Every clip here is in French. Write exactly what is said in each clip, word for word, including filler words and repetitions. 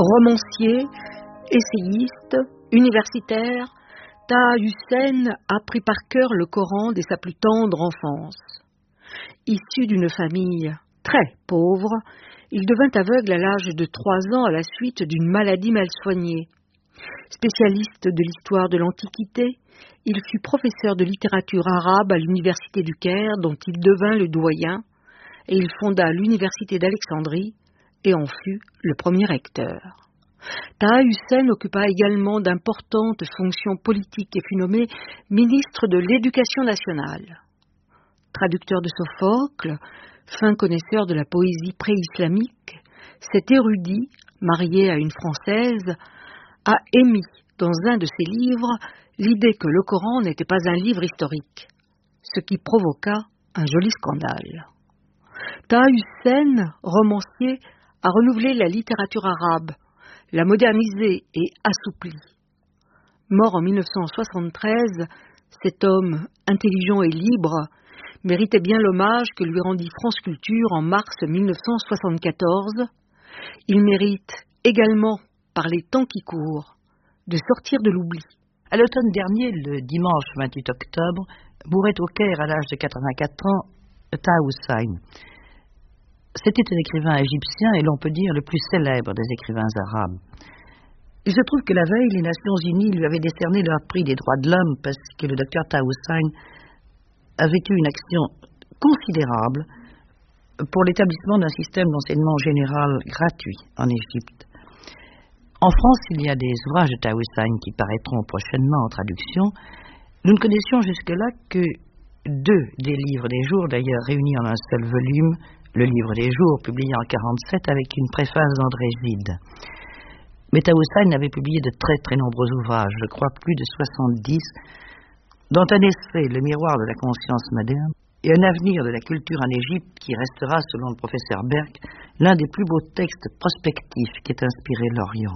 Romancier, essayiste, universitaire, Taha Hussein a appris par cœur le Coran dès sa plus tendre enfance. Issu d'une famille très pauvre, il devint aveugle à l'âge de trois ans à la suite d'une maladie mal soignée. Spécialiste de l'histoire de l'Antiquité, il fut professeur de littérature arabe à l'université du Caire, dont il devint le doyen, et il fonda l'université d'Alexandrie et en fut le premier recteur. Taha Hussein occupa également d'importantes fonctions politiques et fut nommé ministre de l'Éducation nationale. Traducteur de Sophocle, fin connaisseur de la poésie pré-islamique, cet érudit, marié à une Française, a émis dans un de ses livres l'idée que le Coran n'était pas un livre historique, ce qui provoqua un joli scandale. Taha Hussein, romancier, a renouvelé la littérature arabe, l'a modernisée et assouplie. Mort en mille neuf cent soixante-treize, cet homme intelligent et libre méritait bien l'hommage que lui rendit France Culture en mars mille neuf cent soixante-quatorze. Il mérite également, par les temps qui courent, de sortir de l'oubli. À l'automne dernier, le dimanche vingt-huit octobre, mourait au Caire à l'âge de quatre-vingt-quatre ans Taha Hussein. C'était un écrivain égyptien et l'on peut dire le plus célèbre des écrivains arabes. Il se trouve que la veille, les Nations Unies lui avaient décerné leur prix des droits de l'homme parce que le docteur Taha Hussein avait eu une action considérable pour l'établissement d'un système d'enseignement général gratuit en Égypte. En France, il y a des ouvrages de Taha Hussein qui paraîtront prochainement en traduction. Nous ne connaissions jusque-là que deux des livres des jours, d'ailleurs réunis en un seul volume, le livre des jours, publié en quarante-sept avec une préface d'André Gide. Mais Taha Hussein avait publié de très très nombreux ouvrages, je crois plus de soixante-dix, dont un essai, Le miroir de la conscience moderne, et Un avenir de la culture en Égypte, qui restera, selon le professeur Berck, l'un des plus beaux textes prospectifs qui ait inspiré l'Orient.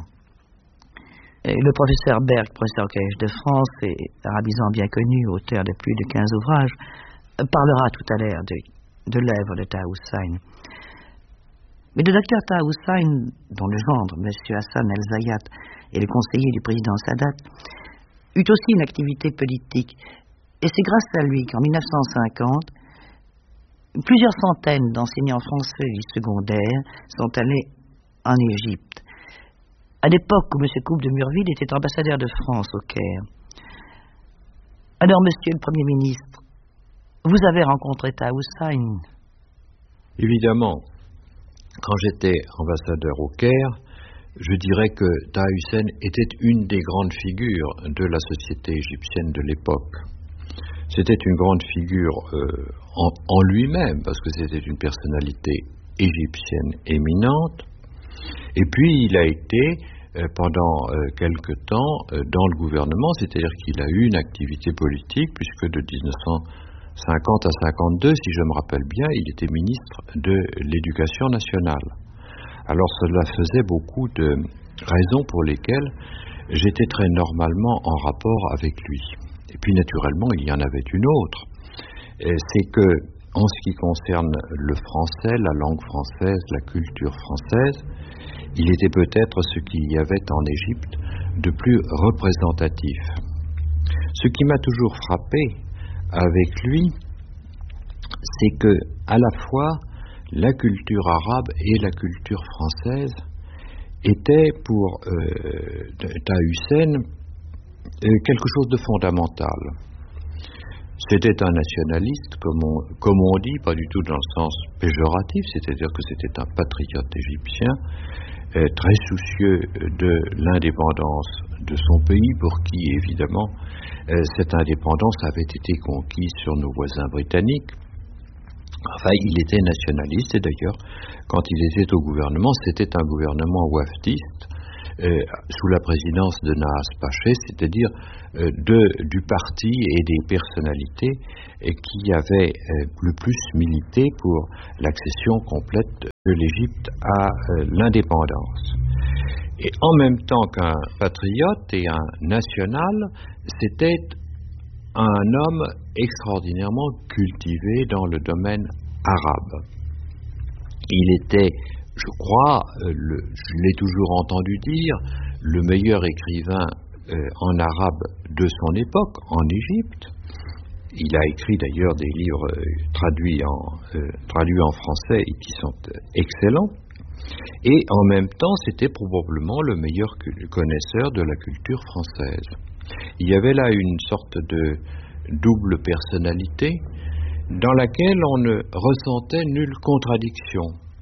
Et le professeur Berck, professeur au Collège de France et arabisant bien connu, auteur de plus de quinze ouvrages, parlera tout à l'heure de, de l'œuvre de Taha Hussein. Mais le docteur Taha Hussein, dont le gendre, M. Hassan El-Zayat, est le conseiller du président Sadat, eut aussi une activité politique. Et c'est grâce à lui qu'en mille neuf cent cinquante, plusieurs centaines d'enseignants français du secondaire sont allés en Égypte, à l'époque où M. Coupe de Murville était ambassadeur de France au Caire. Alors, Monsieur le Premier ministre, vous avez rencontré Taha Hussein? Évidemment. Quand j'étais ambassadeur au Caire, je dirais que Taha Hussein était une des grandes figures de la société égyptienne de l'époque. C'était une grande figure euh, en, en lui-même, parce que c'était une personnalité égyptienne éminente. Et puis, il a été, euh, pendant euh, quelque temps, euh, dans le gouvernement, c'est-à-dire qu'il a eu une activité politique, puisque de mille neuf cent cinquante à cinquante-deux, si je me rappelle bien, il était ministre de l'Éducation nationale. Alors, cela faisait beaucoup de raisons pour lesquelles j'étais très normalement en rapport avec lui. Et puis, naturellement, il y en avait une autre. C'est que, en ce qui concerne le français, la langue française, la culture française, il était peut-être ce qu'il y avait en Égypte de plus représentatif. Ce qui m'a toujours frappé avec lui, c'est que, à la fois, la culture arabe et la culture française étaient pour euh, Taha Hussein quelque chose de fondamental. C'était un nationaliste, comme on, comme on dit, pas du tout dans le sens péjoratif, c'est-à-dire que c'était un patriote égyptien, euh, très soucieux de l'indépendance de son pays, pour qui, évidemment, euh, cette indépendance avait été conquise sur nos voisins britanniques. Enfin, il était nationaliste, et d'ailleurs, quand il était au gouvernement, c'était un gouvernement wafdiste, Euh, sous la présidence de Nahas Paché, c'est-à-dire euh, de, du parti et des personnalités euh, qui avaient euh, le plus milité pour l'accession complète de l'Égypte à euh, l'indépendance. Et en même temps qu'un patriote et un national, c'était un homme extraordinairement cultivé dans le domaine arabe. Il était je crois, euh, le, je l'ai toujours entendu dire, le meilleur écrivain euh, en arabe de son époque, en Égypte. Il a écrit d'ailleurs des livres euh, traduits, en, euh, traduits en français et qui sont euh, excellents. Et en même temps, c'était probablement le meilleur connaisseur de la culture française. Il y avait là une sorte de double personnalité dans laquelle on ne ressentait nulle contradiction.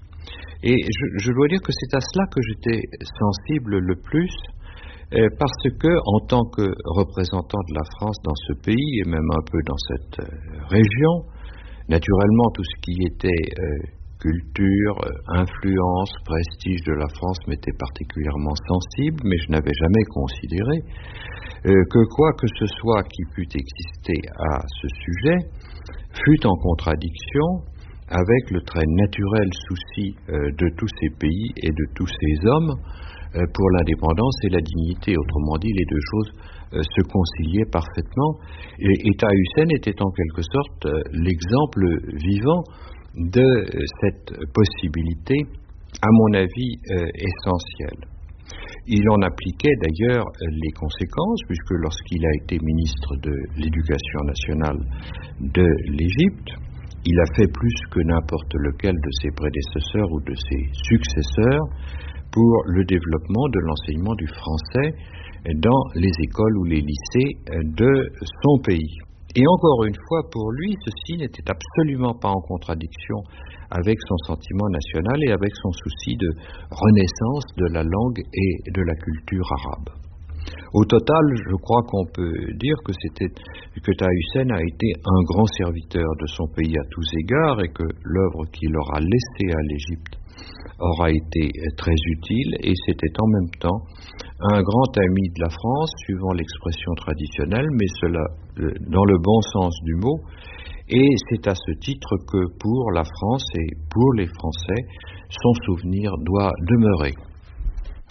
Et je, je dois dire que c'est à cela que j'étais sensible le plus, euh, parce que, en tant que représentant de la France dans ce pays, et même un peu dans cette euh, région, naturellement tout ce qui était euh, culture, influence, prestige de la France m'était particulièrement sensible, mais je n'avais jamais considéré euh, que quoi que ce soit qui pût exister à ce sujet fût en contradiction avec le très naturel souci euh, de tous ces pays et de tous ces hommes euh, pour l'indépendance et la dignité. Autrement dit, les deux choses euh, se conciliaient parfaitement. Et, et Taha Hussein était en quelque sorte euh, l'exemple vivant de cette possibilité, à mon avis, euh, essentielle. Il en appliquait d'ailleurs les conséquences, puisque lorsqu'il a été ministre de l'Éducation nationale de l'Égypte, il a fait plus que n'importe lequel de ses prédécesseurs ou de ses successeurs pour le développement de l'enseignement du français dans les écoles ou les lycées de son pays. Et encore une fois, pour lui, ceci n'était absolument pas en contradiction avec son sentiment national et avec son souci de renaissance de la langue et de la culture arabe. Au total, je crois qu'on peut dire que c'était que Taha Hussein a été un grand serviteur de son pays à tous égards et que l'œuvre qu'il aura laissée à l'Égypte aura été très utile, et c'était en même temps un grand ami de la France, suivant l'expression traditionnelle, mais cela dans le bon sens du mot, et c'est à ce titre que pour la France et pour les Français, son souvenir doit demeurer.